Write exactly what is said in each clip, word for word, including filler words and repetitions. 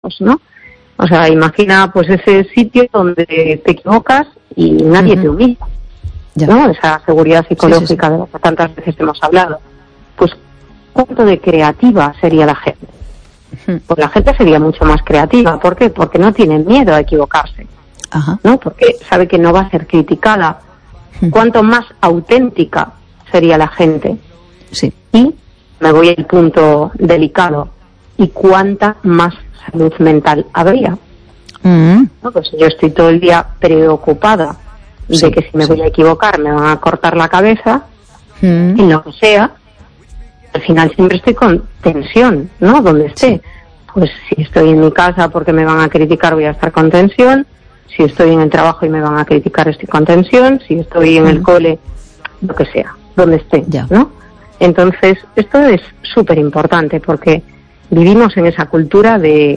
¿no? O sea, imagina pues ese sitio donde te equivocas y nadie uh-huh. te humilla, ya. ¿no? Esa seguridad psicológica sí, sí, sí. de la que tantas veces hemos hablado. Pues, ¿cuánto de creativa sería la gente? Uh-huh. Pues la gente sería mucho más creativa. ¿Por qué? Porque no tiene miedo a equivocarse, uh-huh. ¿no? Porque sabe que no va a ser criticada. Uh-huh. Cuánto más auténtica sería la gente. Sí. Y me voy al punto delicado. ¿Y cuánta más salud mental habría? Mm. ¿No? Pues yo estoy todo el día preocupada sí, de que si me sí. voy a equivocar me van a cortar la cabeza, mm. en lo que sea. Al final siempre estoy con tensión, ¿no? Donde esté. Sí. Pues si estoy en mi casa porque me van a criticar, voy a estar con tensión. Si estoy en el trabajo y me van a criticar, estoy con tensión. Si estoy en mm. el cole, lo que sea, donde esté, ya. ¿no? Entonces, esto es súper importante porque vivimos en esa cultura de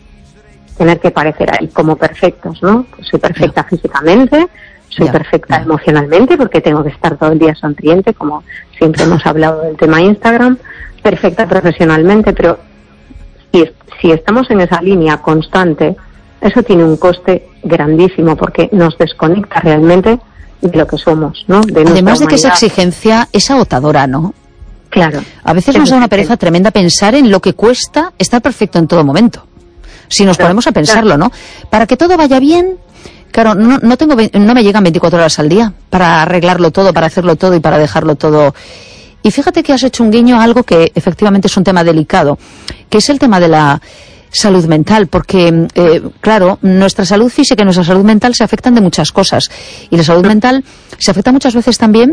tener que parecer ahí como perfectos, ¿no? Pues soy perfecta ya. físicamente, soy ya. perfecta ya. emocionalmente porque tengo que estar todo el día sonriente, como siempre hemos hablado del tema Instagram, perfecta profesionalmente, pero si, si estamos en esa línea constante, eso tiene un coste grandísimo porque nos desconecta realmente de lo que somos, ¿no? De Además de que esa exigencia es agotadora, ¿no? Claro. A veces nos da una pereza tremenda pensar en lo que cuesta estar perfecto en todo momento. Si nos claro, ponemos a pensarlo, claro. ¿no? Para que todo vaya bien, claro, no, no tengo, no me llegan veinticuatro horas al día para arreglarlo todo, para hacerlo todo y para dejarlo todo. Y fíjate que has hecho un guiño a algo que efectivamente es un tema delicado, que es el tema de la salud mental, porque, eh, claro, nuestra salud física y nuestra salud mental se afectan de muchas cosas. Y la salud mental se afecta muchas veces también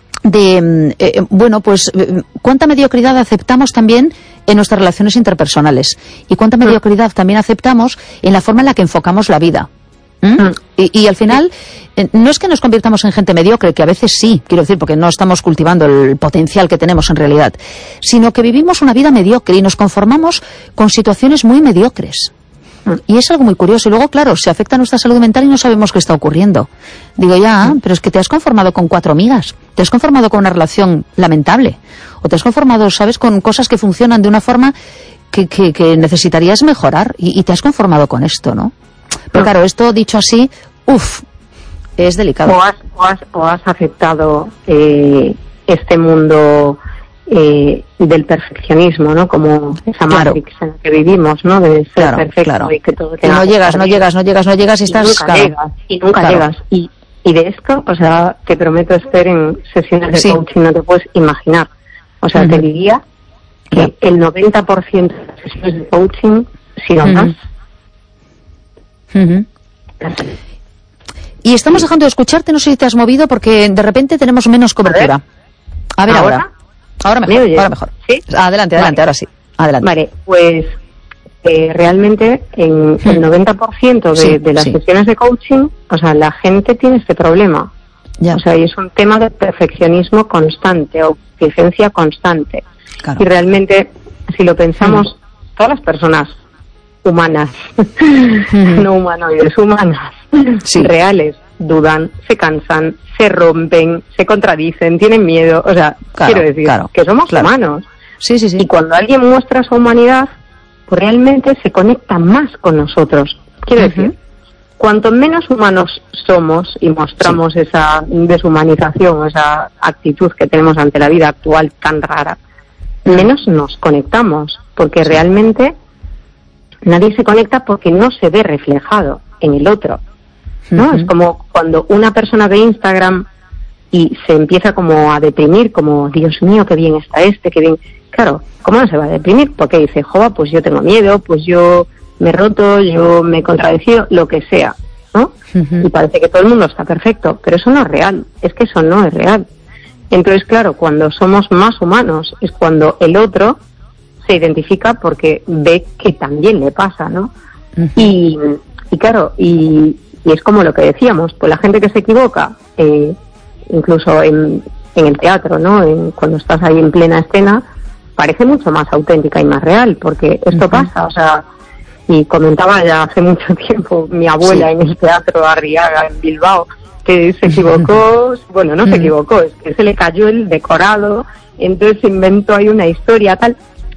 de, eh, bueno, pues, cuánta mediocridad aceptamos también en nuestras relaciones interpersonales y cuánta mediocridad también aceptamos en la forma en la que enfocamos la vida. ¿Mm? Y, y al final, eh, no es que nos convirtamos en gente mediocre, que a veces sí, quiero decir, porque no estamos cultivando el potencial que tenemos en realidad, sino que vivimos una vida mediocre y nos conformamos con situaciones muy mediocres. Y es algo muy curioso. Y luego, claro, se afecta a nuestra salud mental y no sabemos qué está ocurriendo. Digo, ya, pero es que te has conformado con cuatro amigas, te has conformado con una relación lamentable, o te has conformado, ¿sabes?, con cosas que funcionan de una forma que, que, que necesitarías mejorar, y, y te has conformado con esto, ¿no? Pero claro, esto dicho así, uff, es delicado. O has, o has, o has aceptado eh, este mundo eh, del perfeccionismo, ¿no? Como esa claro. matrix en la que vivimos, ¿no? De ser claro, perfecto claro. y que todo que no llegas, no llegas, no llegas, no llegas y estás... Y nunca claro. llegas, y nunca claro. llegas. Y, y de esto, o sea, te prometo, Esther, en sesiones de sí. coaching no te puedes imaginar. O sea, uh-huh. te diría que yeah. el noventa por ciento de las sesiones de coaching, si no uh-huh. más... Uh-huh. Y estamos dejando de escucharte, no sé si te has movido porque de repente tenemos menos cobertura. A ver, a ver ahora. Ahora mejor, ahora mejor. ¿Sí? Adelante, adelante, vale. ahora sí. Adelante. Vale, pues eh, realmente en hmm. el noventa por ciento de, sí, de las sí. sesiones de coaching, o sea, la gente tiene este problema. Ya. O sea, y es un tema de perfeccionismo constante o exigencia constante. Claro. Y realmente, si lo pensamos, hmm. todas las personas humanas, mm. no humanoides, humanas, sí. reales, dudan, se cansan, se rompen, se contradicen, tienen miedo, o sea, claro, quiero decir, claro, que somos claro. humanos. Sí, sí, sí. Y cuando alguien muestra su humanidad, pues realmente se conecta más con nosotros. Quiero uh-huh. decir, cuanto menos humanos somos y mostramos sí. esa deshumanización, esa actitud que tenemos ante la vida actual tan rara, menos nos conectamos, porque sí. realmente nadie se conecta porque no se ve reflejado en el otro, ¿no? Uh-huh. Es como cuando una persona ve Instagram y se empieza como a deprimir, como, Dios mío, qué bien está este, qué bien... Claro, ¿cómo no se va a deprimir? Porque dice, jova, pues yo tengo miedo, pues yo me he roto, yo me he contradecido, lo que sea, ¿no? Uh-huh. Y parece que todo el mundo está perfecto, pero eso no es real, es que eso no es real. Entonces, claro, cuando somos más humanos es cuando el otro se identifica porque ve que también le pasa, ¿no? Uh-huh. Y, y claro, y, y es como lo que decíamos, pues la gente que se equivoca, eh, incluso en, en el teatro, ¿no? En, cuando estás ahí en plena escena, parece mucho más auténtica y más real, porque esto uh-huh. pasa, o sea, y comentaba ya hace mucho tiempo mi abuela sí. en el Teatro Arriaga, en Bilbao, que se equivocó, bueno, no uh-huh. se equivocó, es que se le cayó el decorado, entonces se inventó ahí una historia tal.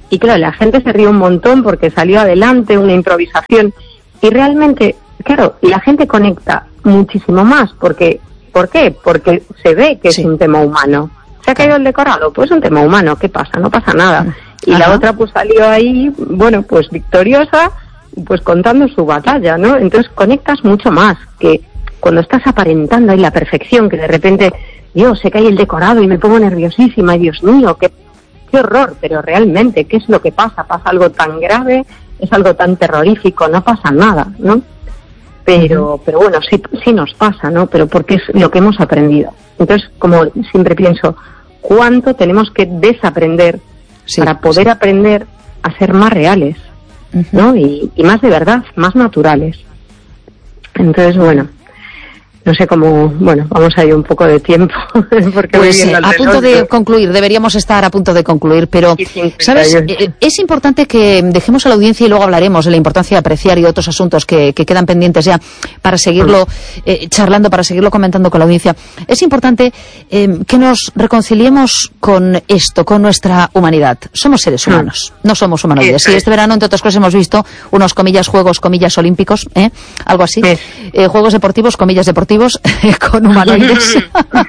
y claro, la gente se rió un montón porque salió adelante una improvisación y realmente, claro, la gente conecta muchísimo más porque, ¿por qué? Porque se ve que sí. es un tema humano. ¿Se ha caído el decorado? Pues es un tema humano, ¿qué pasa? No pasa nada. Y Ajá. la otra pues salió ahí, bueno, pues victoriosa, pues contando su batalla, ¿no? Entonces conectas mucho más que cuando estás aparentando ahí la perfección, que de repente, Dios, se cae el decorado y me pongo nerviosísima, y Dios mío, qué, qué horror, pero realmente, ¿qué es lo que pasa? ¿Pasa algo tan grave? ¿Es algo tan terrorífico? No pasa nada, ¿no? Pero, uh-huh. pero bueno, sí, sí nos pasa, ¿no? Pero porque es lo que hemos aprendido. Entonces, como siempre pienso, ¿cuánto tenemos que desaprender sí, para poder sí. aprender a ser más reales, uh-huh. ¿no? Y, y más de verdad, más naturales. Entonces, bueno, no sé cómo, bueno, vamos a ir un poco de tiempo. Porque pues eh, a punto de concluir, deberíamos estar a punto de concluir, pero, ¿sabes? Eh, es importante que dejemos a la audiencia y luego hablaremos de la importancia de apreciar y otros asuntos que, que quedan pendientes ya para seguirlo eh, charlando, para seguirlo comentando con la audiencia. Es importante eh, que nos reconciliemos con esto, con nuestra humanidad. Somos seres humanos, no somos humanoides. Sí, este verano, entre otras cosas, hemos visto unos, comillas, Juegos, comillas, olímpicos, ¿eh? Algo así. Eh, juegos deportivos, comillas, deportivos, con humanoides.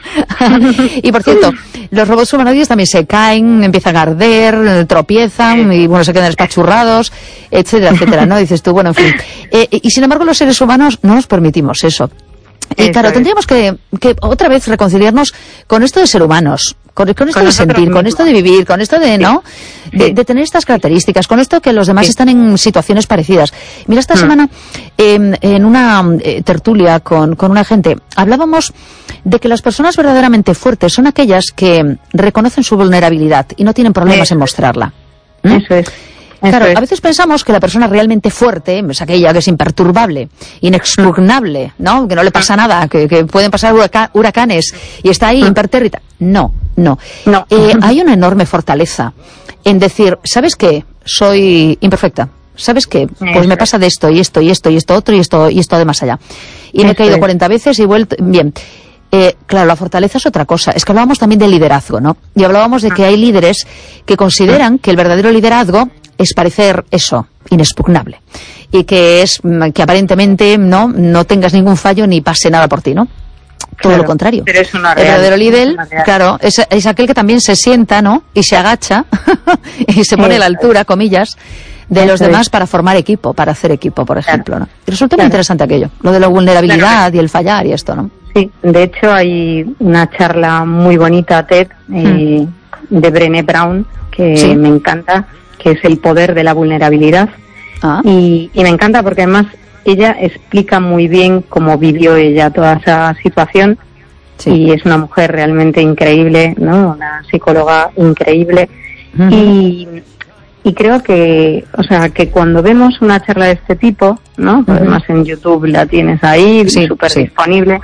Y por cierto, los robots humanoides también se caen, empiezan a arder, tropiezan y bueno, se quedan espachurrados, etcétera, etcétera, ¿no? Dices tú, bueno, en fin. Eh, y sin embargo, los seres humanos no nos permitimos eso. Y claro, tendríamos que, que otra vez reconciliarnos con esto de ser humanos, con, con esto con de sentir, mismos. Con esto de vivir, con esto de, sí. ¿no? De, sí. de tener estas características, con esto que los demás sí. están en situaciones parecidas. Mira, esta hmm. semana, eh, en una eh, tertulia con, con una gente, hablábamos de que las personas verdaderamente fuertes son aquellas que reconocen su vulnerabilidad y no tienen problemas sí. en mostrarla. ¿Mm? Eso es. Claro, a veces pensamos que la persona realmente fuerte es aquella que es imperturbable, inexpugnable, ¿no? Que no le pasa nada, que, que pueden pasar huraca- huracanes y está ahí impertérrita. No, no. no. Eh, hay una enorme fortaleza en decir, ¿sabes qué? Soy imperfecta. ¿Sabes qué? Pues me pasa de esto y esto y esto y esto otro y esto y esto de más allá. Y me he caído cuarenta veces y he vuelto... Bien. Eh, claro, la fortaleza es otra cosa. Es que hablábamos también de liderazgo, ¿no? Y hablábamos de que hay líderes que consideran que el verdadero liderazgo es parecer eso, inexpugnable. Y que es que aparentemente no, no tengas ningún fallo ni pase nada por ti, ¿no? Todo claro, lo contrario. Pero es una real, el verdadero líder, claro, es, es aquel que también se sienta, ¿no? Y se agacha y se pone a la altura, comillas, de los demás para formar equipo, para hacer equipo, por ejemplo, claro. ¿no? Y resulta claro. muy interesante aquello, lo de la vulnerabilidad claro. y el fallar y esto, ¿no? Sí, de hecho hay una charla muy bonita, TED, eh, mm. de Brené Brown, que ¿Sí? me encanta, que es el poder de la vulnerabilidad. Ah. Y, y me encanta porque además ella explica muy bien cómo vivió ella toda esa situación. Sí. Y es una mujer realmente increíble, ¿no? Una psicóloga increíble. Uh-huh. Y, y creo que, o sea, que cuando vemos una charla de este tipo, ¿no? Uh-huh. Además en YouTube la tienes ahí, sí, súper sí. disponible.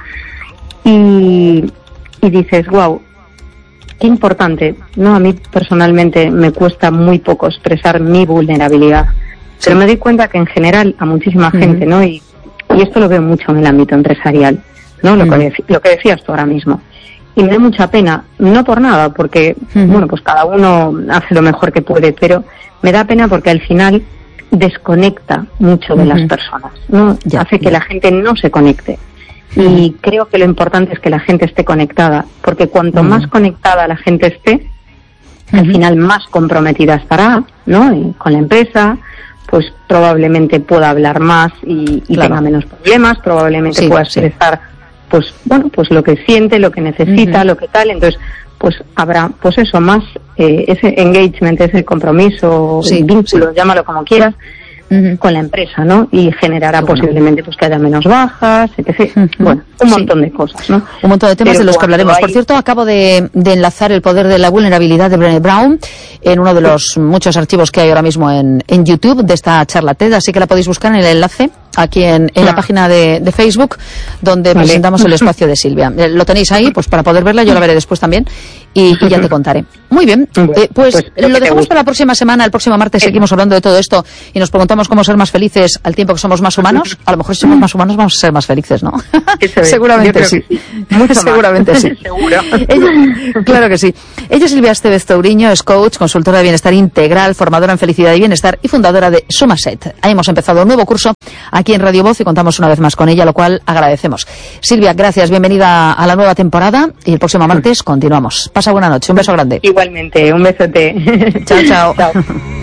Y, y dices, wow, qué importante, ¿no? A mí personalmente me cuesta muy poco expresar mi vulnerabilidad, sí. pero me doy cuenta que en general a muchísima uh-huh. gente, ¿no? Y, y esto lo veo mucho en el ámbito empresarial, ¿no? Lo, uh-huh. que, lo que decías tú ahora mismo. Y me da mucha pena, no por nada, porque, uh-huh. bueno, pues cada uno hace lo mejor que puede, pero me da pena porque al final desconecta mucho de uh-huh. las personas, ¿no? Ya, hace que ya. la gente no se conecte. Y creo que lo importante es que la gente esté conectada, porque cuanto uh-huh. más conectada la gente esté, uh-huh. al final más comprometida estará, ¿no? Y con la empresa, pues probablemente pueda hablar más y, y claro. tenga menos problemas, probablemente sí, pueda expresar, sí. pues bueno, pues lo que siente, lo que necesita, uh-huh. lo que tal. Entonces, pues habrá, pues eso, más eh, ese engagement, ese compromiso, sí, vínculo, sí. llámalo como quieras. Uh-huh. con la empresa, ¿no? Y generará bueno. posiblemente pues que haya menos bajas, etcétera. Uh-huh. Bueno, un montón sí. de cosas, ¿no? Un montón de temas Pero de los que hablaremos. Hay... Por cierto, acabo de, de enlazar el poder de la vulnerabilidad de Brené Brown en uno de los muchos archivos que hay ahora mismo en, en YouTube de esta charla TED, así que la podéis buscar en el enlace aquí en, en ah. la página de, de Facebook donde vale. presentamos el espacio de Silvia. Lo tenéis ahí, pues para poder verla, yo la veré después también. y, y ya te contaré. Muy bien, Bueno, eh, pues, pues lo, lo dejamos para la próxima semana. El próximo martes eh. seguimos hablando de todo esto y nos preguntamos cómo ser más felices al tiempo que somos más humanos. A lo mejor si somos más humanos vamos a ser más felices, ¿no? Seguramente sí. sí. Mucho Seguramente más. sí. Seguro. Ella, claro que sí. Ella es Silvia Estevez Touriño, es coach, consultora de bienestar integral, formadora en felicidad y bienestar y fundadora de Sumaset. Ahí hemos empezado un nuevo curso aquí en Radio Voz y contamos una vez más con ella, lo cual agradecemos. Silvia, gracias, bienvenida a la nueva temporada y el próximo martes continuamos. Pasa buena noche, un beso grande. Igualmente, un besote. Chao, chao. Chao.